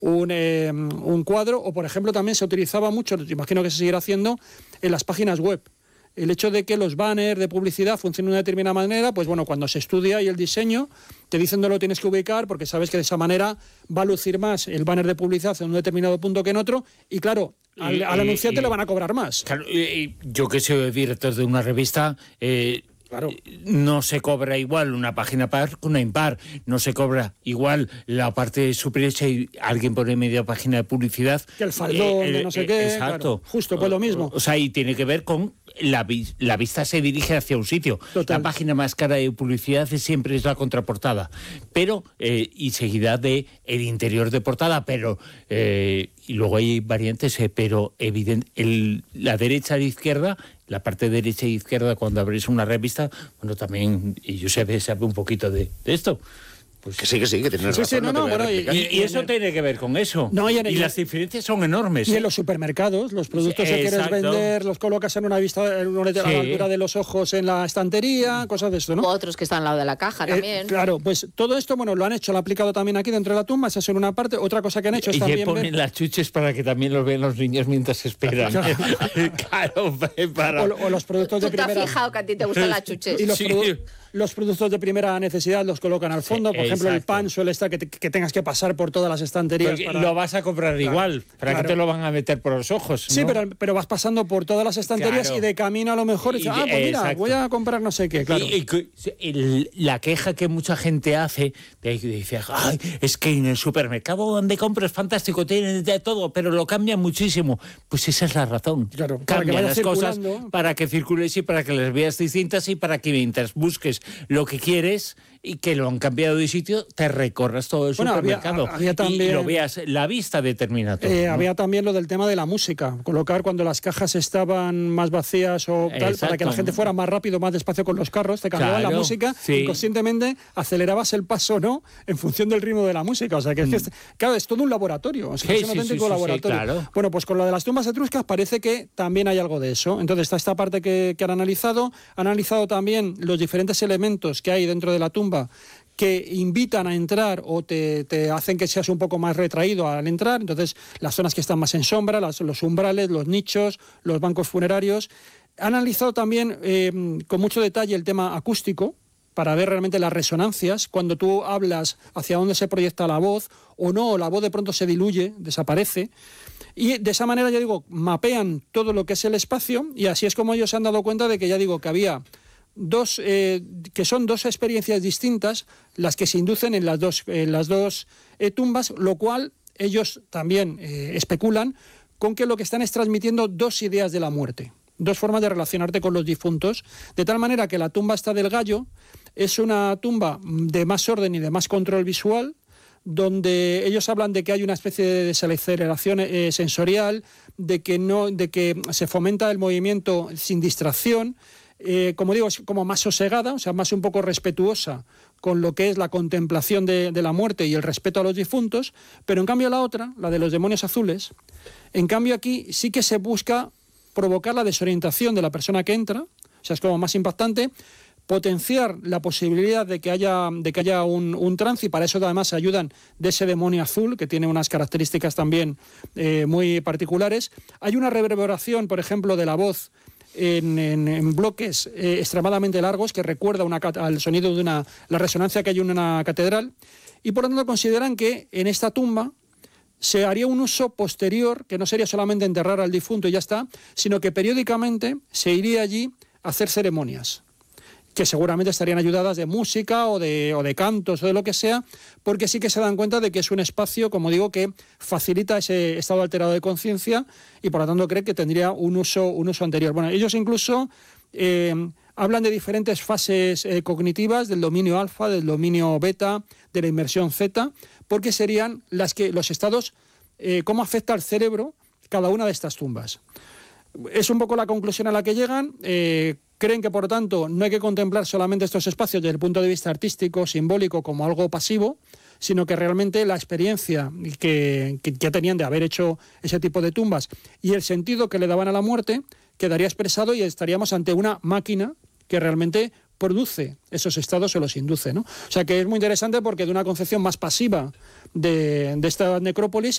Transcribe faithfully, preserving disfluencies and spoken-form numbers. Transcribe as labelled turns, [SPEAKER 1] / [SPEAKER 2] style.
[SPEAKER 1] un, eh, un cuadro, o por ejemplo también se utilizaba mucho, imagino que se seguirá haciendo, en las páginas web. El hecho de que los banners de publicidad funcionen de una determinada manera, pues bueno, cuando se estudia y el diseño, te dicen dónde lo tienes que ubicar, porque sabes que de esa manera va a lucir más el banner de publicidad en un determinado punto que en otro, y claro, al,
[SPEAKER 2] y,
[SPEAKER 1] al anunciante
[SPEAKER 2] y,
[SPEAKER 1] le van a cobrar más.
[SPEAKER 2] Claro, y, yo que soy director de una revista... Eh,
[SPEAKER 1] Claro.
[SPEAKER 2] No se cobra igual una página par que una impar, no se cobra igual la parte superior si alguien pone media página de publicidad.
[SPEAKER 1] Que el faldón, eh, de no sé eh, qué.
[SPEAKER 2] Exacto.
[SPEAKER 1] Claro, justo, pues lo mismo.
[SPEAKER 2] O, o sea, y tiene que ver con la, la vista se dirige hacia un sitio.
[SPEAKER 1] Total.
[SPEAKER 2] La página más cara de publicidad siempre es la contraportada, pero eh, y seguida de el interior de portada, pero eh, y luego hay variantes, eh, pero evidente, el, la derecha a la izquierda, la parte derecha e izquierda cuando abrís una revista, bueno, también, y yo sabe, sabe un poquito de, de esto.
[SPEAKER 3] Pues que sí, que sí, que tienes
[SPEAKER 1] sí,
[SPEAKER 3] razón.
[SPEAKER 1] Sí, no, no, bueno, y,
[SPEAKER 2] y, y eso el... tiene que ver con eso.
[SPEAKER 1] No, y, en,
[SPEAKER 2] y las diferencias son enormes.
[SPEAKER 1] Y
[SPEAKER 2] ¿eh?
[SPEAKER 1] en los supermercados, los productos
[SPEAKER 2] sí,
[SPEAKER 1] que quieres
[SPEAKER 2] exacto.
[SPEAKER 1] vender, los colocas en una vista, en una, sí. a la altura de los ojos en la estantería, cosas de esto, ¿no?
[SPEAKER 4] O otros que están al lado de la caja también.
[SPEAKER 1] Eh, claro, pues todo esto, bueno, lo han hecho, lo han aplicado también aquí dentro de la tumba, esa es una parte. Otra cosa que han hecho es
[SPEAKER 2] y
[SPEAKER 1] también...
[SPEAKER 2] Y ponen ver... las chuches para que también los vean los niños mientras esperan. Claro, para...
[SPEAKER 1] o, o los productos
[SPEAKER 4] ¿Tú
[SPEAKER 1] de primera...
[SPEAKER 4] ¿Tú te has fijado que a ti te gustan las chuches?
[SPEAKER 1] Y los,
[SPEAKER 2] sí.
[SPEAKER 1] produ... los productos de primera necesidad los colocan al fondo, sí, por ejemplo, exacto. el pan suele estar que, te, que tengas que pasar por todas las estanterías.
[SPEAKER 2] Para...
[SPEAKER 1] Lo
[SPEAKER 2] vas vas a comprar claro, igual, ¿para claro. que te lo van a meter por los ojos?
[SPEAKER 1] Sí,
[SPEAKER 2] ¿no?
[SPEAKER 1] pero, pero vas pasando por todas las estanterías claro. y de camino a lo mejor dices, ah, pues mira, exacto. voy a comprar no sé qué, claro.
[SPEAKER 2] Y, y, y la queja que mucha gente hace, de, de dice, ay, es que en el supermercado donde compro es fantástico, tienen de todo, pero lo cambian muchísimo. Pues esa es la razón.
[SPEAKER 1] Claro,
[SPEAKER 2] cambian las cosas para que circules y para que las veas distintas y para que mientras busques lo que quieres y que lo han cambiado de sitio, te recorras todo el bueno, supermercado
[SPEAKER 1] había, había también,
[SPEAKER 2] y lo veas, la vista determina todo.
[SPEAKER 1] Eh,
[SPEAKER 2] ¿no?
[SPEAKER 1] Había también lo del tema de la música, colocar cuando las cajas estaban más vacías o tal, exacto. para que la gente fuera más rápido, más despacio con los carros, te cambiaban claro, la música, sí. inconscientemente acelerabas el paso o no en función del ritmo de la música, o sea que, mm. es, que claro, es todo un laboratorio, o sea, sí, es un auténtico sí, sí, laboratorio. Sí, claro. Bueno, pues con lo de las tumbas etruscas parece que también hay algo de eso, entonces está esta parte que, que han analizado, han analizado también los diferentes elementos que hay dentro de la tumba que invitan a entrar o te, te hacen que seas un poco más retraído al entrar, entonces las zonas que están más en sombra, las, los umbrales, los nichos, los bancos funerarios. Han analizado también eh, con mucho detalle el tema acústico, para ver realmente las resonancias, cuando tú hablas hacia dónde se proyecta la voz, o no, o la voz de pronto se diluye, desaparece, y de esa manera, ya digo, mapean todo lo que es el espacio, y así es como ellos se han dado cuenta de que, ya digo, que había dos, eh, que son dos experiencias distintas las que se inducen en las dos, en las dos eh, tumbas, lo cual ellos también eh, especulan con que lo que están es transmitiendo dos ideas de la muerte, dos formas de relacionarte con los difuntos, de tal manera que la tumba esta del Gallo es una tumba de más orden y de más control visual, donde ellos hablan de que hay una especie de desaceleración eh, sensorial, de que, no, de que se fomenta el movimiento sin distracción, eh, como digo, es como más sosegada, o sea, más un poco respetuosa con lo que es la contemplación de, de la muerte y el respeto a los difuntos, pero en cambio la otra, la de los demonios azules, en cambio aquí sí que se busca provocar la desorientación de la persona que entra, o sea, es como más impactante, potenciar la posibilidad de que haya, de que haya un, un trance, y para eso además se ayudan de ese demonio azul, que tiene unas características también eh, muy particulares. Hay una reverberación, por ejemplo, de la voz en, en, en bloques eh, extremadamente largos, que recuerda una, al sonido de una, la resonancia que hay en una catedral, y por lo tanto consideran que en esta tumba se haría un uso posterior, que no sería solamente enterrar al difunto y ya está, sino que periódicamente se iría allí a hacer ceremonias, que seguramente estarían ayudadas de música o de, o de cantos o de lo que sea, porque sí que se dan cuenta de que es un espacio, como digo, que facilita ese estado alterado de conciencia y por lo tanto creen que tendría un uso, un uso anterior. Bueno, ellos incluso eh, hablan de diferentes fases eh, cognitivas, del dominio alfa, del dominio beta, de la inmersión zeta, porque serían las que los estados, eh, cómo afecta al cerebro cada una de estas tumbas. Es un poco la conclusión a la que llegan. Eh, creen que, por tanto, no hay que contemplar solamente estos espacios desde el punto de vista artístico, simbólico, como algo pasivo, sino que realmente la experiencia que, que ya tenían de haber hecho ese tipo de tumbas y el sentido que le daban a la muerte quedaría expresado y estaríamos ante una máquina que realmente produce esos estados o los induce, ¿no? O sea que es muy interesante porque de una concepción más pasiva de, de esta necrópolis